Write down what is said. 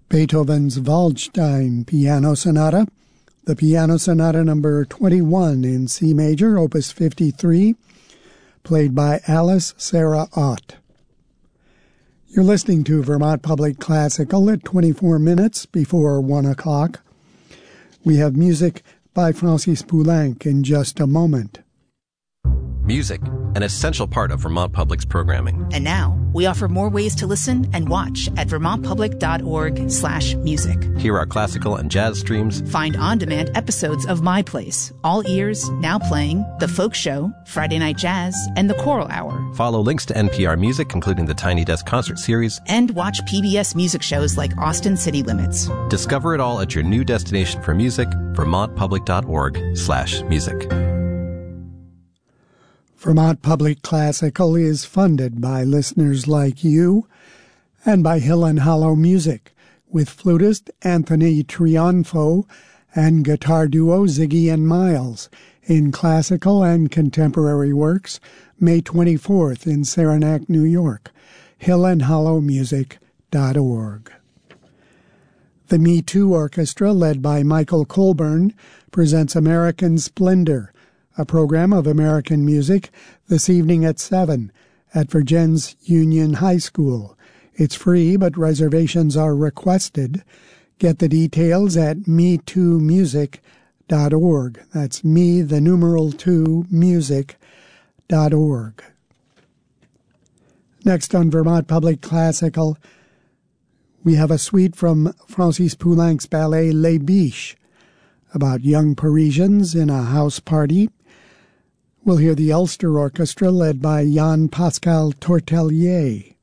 Beethoven's Waldstein Piano Sonata, the Piano Sonata number 21 in C major, opus 53, played by Alice Sarah Ott. You're listening to Vermont Public Classical at 24 minutes before 1 o'clock. We have music by Francis Poulenc in just a moment. Music, an essential part of Vermont Public's programming. And now, we offer more ways to listen and watch at vermontpublic.org/music. Hear our classical and jazz streams. Find on-demand episodes of My Place, All Ears, Now Playing, The Folk Show, Friday Night Jazz, and The Choral Hour. Follow links to NPR Music, including the Tiny Desk Concert Series. And watch PBS music shows like Austin City Limits. Discover it all at your new destination for music, vermontpublic.org/music. Vermont Public Classical is funded by listeners like you and by Hill and Hollow Music, with flutist Anthony Trionfo and guitar duo Ziggy and Miles in classical and contemporary works, May 24th in Saranac, New York. hillandhollowmusic.org. The Me Too Orchestra, led by Michael Colburn, presents American Splendor, a program of American music, this evening at 7 at Virgins Union High School. It's free, but reservations are requested. Get the details at me2music.org. That's me, the numeral 2, music.org. Next on Vermont Public Classical, we have a suite from Francis Poulenc's ballet Les Biches, about young Parisians in a house party. We'll hear the Ulster Orchestra led by Jan Pascal Tortelier.